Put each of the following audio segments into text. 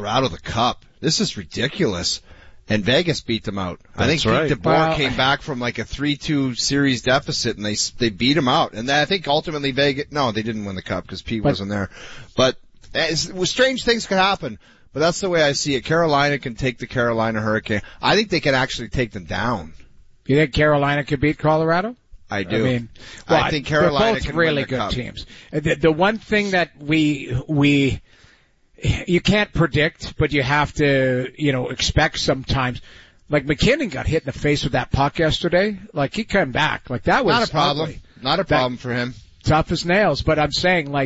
Colorado the Cup. This is ridiculous. And Vegas beat them out. That's I think right. Pete DeBoer came back from like a 3-2 series deficit, and they beat him out. And I think ultimately Vegas, no, they didn't win the Cup because Pete wasn't there. But strange things could happen. But that's the way I see it. Carolina can take the Carolina Hurricane. I think they can actually take them down. You think Carolina could beat Colorado? I do. I mean, well, I think Carolina they're both can really win the good Cup. teams. The one thing that you can't predict, but you have to, expect sometimes. Like McKinnon got hit in the face with that puck yesterday. Like he came back. Like that was not a problem. ugly. Not a problem for him. Tough as nails. But I'm saying like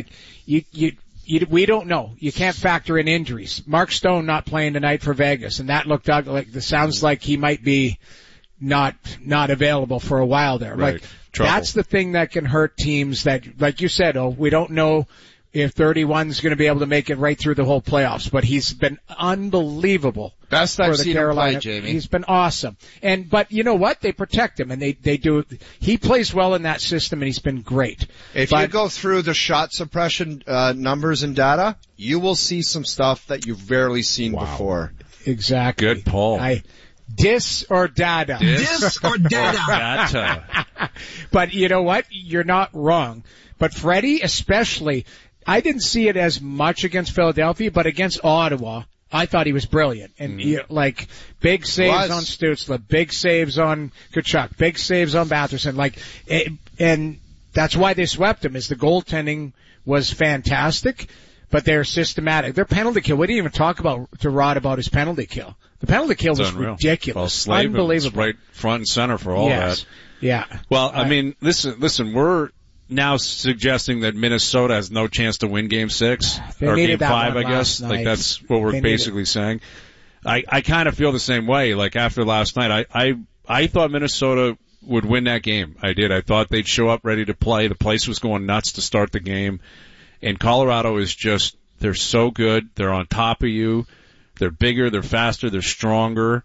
we don't know. You can't factor in injuries. Mark Stone not playing tonight for Vegas, and that looked ugly. Like it sounds like he might be not available for a while there. Right. Like Trouble. that's the thing that can hurt teams that, like you said, we don't know if 31's going to be able to make it right through the whole playoffs, but he's been unbelievable. Best I've for the seen Carolina. him play, Jamie. He's been awesome. But you know what? They protect him and they do. He plays well in that system and he's been great. If you go through the shot suppression, numbers and data, you will see some stuff that you've rarely seen before. Exactly. Good pull. Dis or data? Dis or data? Data. But you know what? You're not wrong. But Freddie especially, I didn't see it as much against Philadelphia, but against Ottawa, I thought he was brilliant. And big saves on Stützle, big saves on Tkachuk, big saves on Batherson. And that's why they swept him, is the goaltending was fantastic, but they're systematic. Their penalty kill, we didn't even talk to Rod about his penalty kill. The penalty kill was ridiculous. Well, unbelievable. Right front and center for all that. Yeah. Well, I mean, listen, we're now suggesting that Minnesota has no chance to win Game 6 or Game 5, I guess. Like that's what we're basically saying. I kind of feel the same way. Like after last night, I thought Minnesota would win that game. I did. I thought they'd show up ready to play. The place was going nuts to start the game. And Colorado is just, they're so good. They're on top of you. They're bigger, they're faster, they're stronger.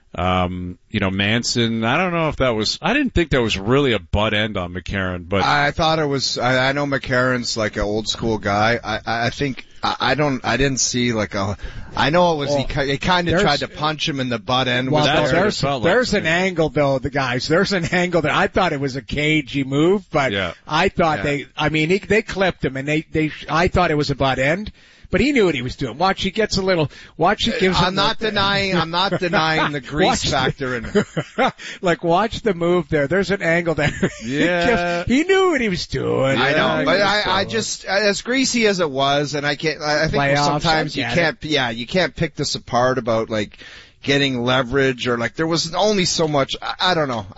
Manson, I don't know if that was, I didn't think that was really a butt end on McCarron, but I thought it was, I know McCarron's like an old school guy. I think, I didn't see I know it was, he kind of tried to punch him in the butt end. Well, there's an angle though, there's an angle that I thought it was a cagey move, but I thought they clipped him and I thought it was a butt end. But he knew what he was doing. He gives him. I'm not denying the grease factor in it. Watch the move there. There's an angle there. Yeah. He knew what he was doing. I know, but I just, as greasy as it was, and I think playoffs, sometimes you can't pick this apart about getting leverage or there was only so much, I don't know.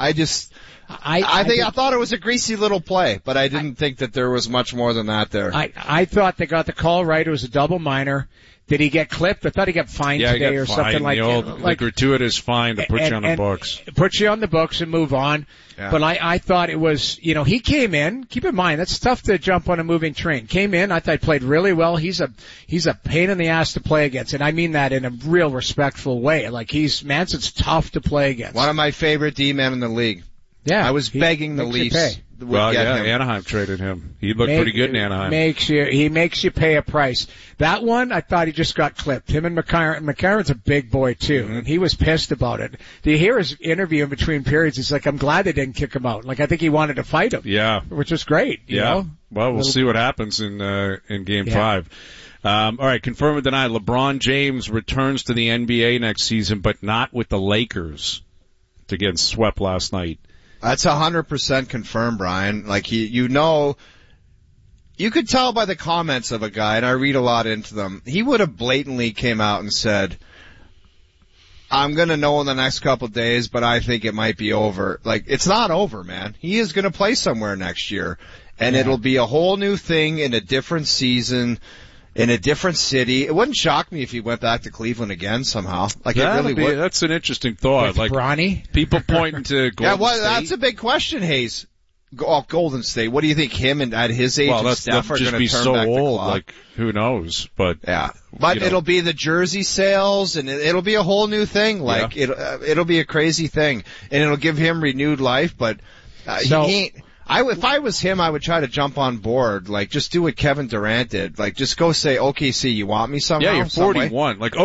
I thought it was a greasy little play, but I didn't think that there was much more than that there. I thought they got the call right. It was a double minor. Did he get clipped? I thought he got fined today or something like that. The gratuitous fine to put you on the books. Put you on the books and move on. Yeah. But I thought it was, he came in. Keep in mind, that's tough to jump on a moving train. Came in, I thought he played really well. He's a pain in the ass to play against, and I mean that in a real respectful way. Manson's tough to play against. One of my favorite D-men in the league. Yeah, I was begging the Leafs. Well, Anaheim traded him. He looked pretty good in Anaheim. He makes you pay a price. That one, I thought he just got clipped. Him and McCarron. McCarron's a big boy too, and he was pissed about it. Do you hear his interview in between periods? He's like, "I'm glad they didn't kick him out. I think he wanted to fight him." Yeah, which is great. You know? Well, we'll see what happens in Game 5. All right, confirm or deny. LeBron James returns to the NBA next season, but not with the Lakers to get swept last night. That's 100% confirmed, Brian. You could tell by the comments of a guy, and I read a lot into them. He would have blatantly came out and said, I'm going to know in the next couple of days, but I think it might be over. It's not over, man. He is going to play somewhere next year, and it'll be a whole new thing in a different season, in a different city. It wouldn't shock me if he went back to Cleveland again somehow. It really would. That's an interesting thought. With Bronny? People pointing to Golden State. That's a big question, Hayes. Golden State. What do you think him and at his age and Steph are going to turn back the clock? Who knows? But it'll be the jersey sales, and it'll be a whole new thing. It'll be a crazy thing, and it'll give him renewed life. But if I was him, I would try to jump on board. Just do what Kevin Durant did. Just go say, OKC, you want me somehow? Yeah, you're 41.